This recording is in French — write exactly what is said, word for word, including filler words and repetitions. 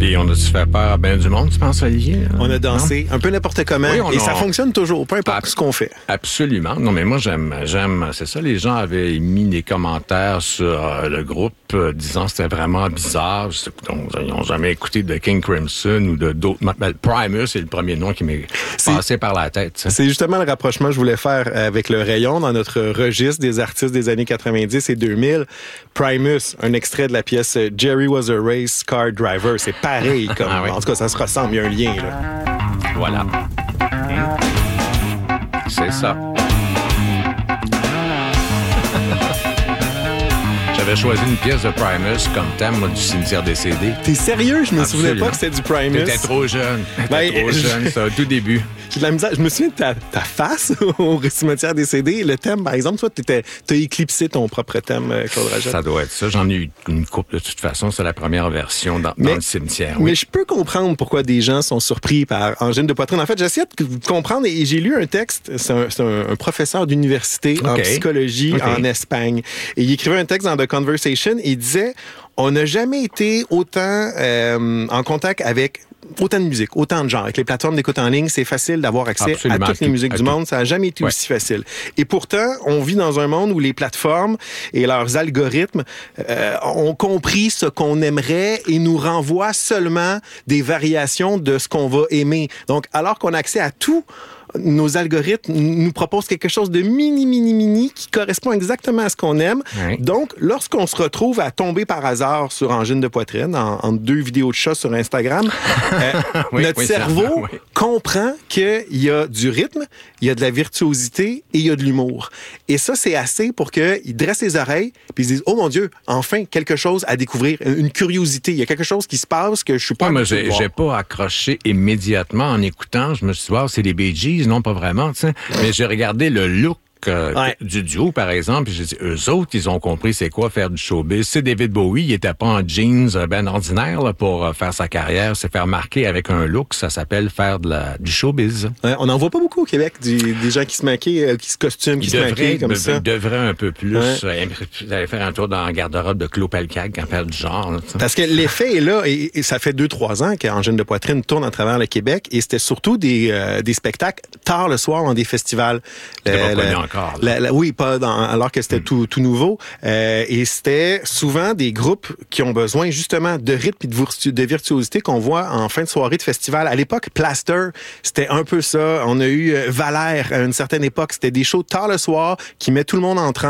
Puis on a dû faire peur à bien du monde, tu penses, Olivier? On a dansé non? un peu n'importe comment oui, et a... ça fonctionne toujours, peu importe Ab- ce qu'on fait. Absolument. Non, mais moi, j'aime, j'aime, c'est ça, les gens avaient mis des commentaires sur euh, le groupe euh, disant que c'était vraiment bizarre. Ils n'ont jamais écouté de King Crimson ou de d'autres. Ben, Primus, c'est le premier nom qui m'est c'est, passé par la tête. Ça. C'est justement le rapprochement que je voulais faire avec le rayon dans notre registre des artistes des années quatre-vingt-dix et deux mille. Primus, un extrait de la pièce Jerry Was a Race Car Driver. C'est pareil. Comme, ah oui. En tout cas, ça se ressemble. Il y a un lien. Là. Voilà. Mmh. C'est ça. J'avais choisi une pièce de Primus comme thème moi, du cimetière décédé. T'es sérieux? Je me Absolument. souvenais pas que c'était du Primus. T'étais trop jeune. T'étais ben, trop je... jeune. C'était au tout début. J'ai de la misère. Je me souviens de ta, ta face au cimetière décédé. Le thème, par exemple, toi, t'étais, t'as éclipsé ton propre thème, Claude Rajette. Ça doit être ça. J'en ai eu une couple de toute façon. C'est la première version dans, mais, dans le cimetière. Oui. Mais je peux comprendre pourquoi des gens sont surpris par angine de poitrine. En fait, j'essaie de comprendre et j'ai lu un texte. C'est un, c'est un, un professeur d'université okay. en psychologie okay. en Espagne. Et il écrivait un texte dans The Conversation et il disait « On n'a jamais été autant euh, en contact avec... » autant de musique, autant de genres. Avec les plateformes d'écoute en ligne, c'est facile d'avoir accès Absolument, à toutes les musiques du tout. monde. Ça n'a jamais été ouais. aussi facile. Et pourtant, on vit dans un monde où les plateformes et leurs algorithmes euh, ont compris ce qu'on aimerait et nous renvoient seulement des variations de ce qu'on va aimer. Donc, alors qu'on a accès à tout, nos algorithmes nous proposent quelque chose de mini, mini, mini qui correspond exactement à ce qu'on aime. Oui. Donc, lorsqu'on se retrouve à tomber par hasard sur angine de poitrine, en, en deux vidéos de chat sur Instagram, euh, oui, notre oui, cerveau oui. comprend qu'il y a du rythme, il y a de la virtuosité et il y a de l'humour. Et ça, c'est assez pour qu'il dresse les oreilles puis il se dise « Oh mon Dieu, enfin, quelque chose à découvrir, une curiosité. Il y a quelque chose qui se passe que je suis pas... » Moi, j'ai, j'ai pas accroché immédiatement en écoutant. Je me suis dit, wow, c'est les Bee Gees. Non, pas vraiment, tu sais. Mais j'ai regardé le look euh, ouais. du duo, par exemple, puis j'ai dit, eux autres, ils ont compris c'est quoi faire du showbiz. C'est David Bowie, il était pas en jeans ben ordinaire là, pour euh, faire sa carrière, c'est faire marquer avec un look, ça s'appelle faire de la, du showbiz. Ouais, on n'en voit pas beaucoup au Québec, des, des gens qui se maquillent, euh, qui se costument, qui ils se devraient, maquillent comme de, ça. Ils devraient un peu plus ouais. euh, aller faire un tour dans la garde-robe de Claude Pelcag quand faire du genre. Là, parce que l'effet est là, et, et ça fait deux, trois ans qu'Angine de poitrine tourne à travers le Québec, et c'était surtout des, euh, des spectacles tard le soir dans des festivals. C'était pas connu encore. La, la, oui, pas dans, alors que c'était mm. tout, tout nouveau. Euh, et c'était souvent des groupes qui ont besoin justement de rythme et de, virtu, de virtuosité qu'on voit en fin de soirée de festival. À l'époque, Plaster, c'était un peu ça. On a eu Valère à une certaine époque. C'était des shows tard le soir qui mettent tout le monde en transe.